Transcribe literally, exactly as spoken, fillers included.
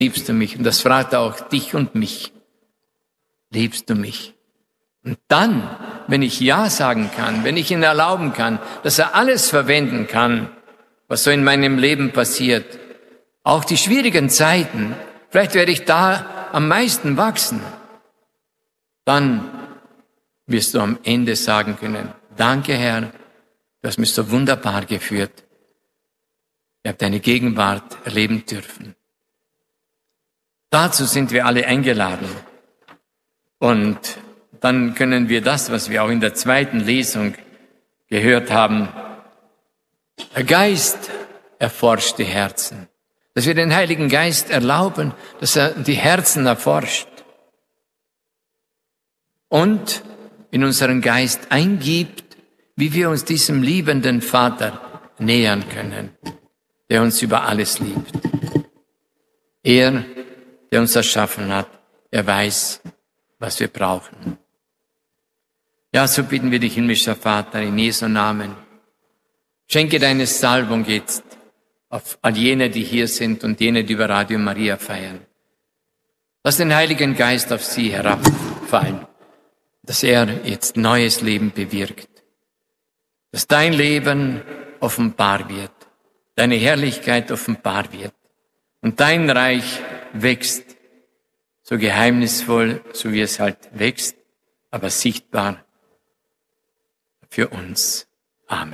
Liebst du mich? Und das fragt auch dich und mich. Liebst du mich? Und dann, wenn ich Ja sagen kann, wenn ich ihn erlauben kann, dass er alles verwenden kann, was so in meinem Leben passiert, auch die schwierigen Zeiten, vielleicht werde ich da am meisten wachsen, dann wirst du am Ende sagen können, danke Herr, du hast mich so wunderbar geführt. Ich habe deine Gegenwart erleben dürfen. Dazu sind wir alle eingeladen. Und dann können wir das, was wir auch in der zweiten Lesung gehört haben, der Geist erforscht die Herzen. Dass wir den Heiligen Geist erlauben, dass er die Herzen erforscht. Und in unseren Geist eingibt, wie wir uns diesem liebenden Vater nähern können, der uns über alles liebt. Er, der uns erschaffen hat, er weiß, was wir brauchen. Ja, so bitten wir dich, himmlischer Vater, in Jesu Namen. Schenke deine Salbung jetzt auf all jene, die hier sind und jene, die über Radio Maria feiern. Lass den Heiligen Geist auf sie herabfallen, dass er jetzt neues Leben bewirkt, dass dein Leben offenbar wird, deine Herrlichkeit offenbar wird und dein Reich wächst, so geheimnisvoll, so wie es halt wächst, aber sichtbar für uns. Amen.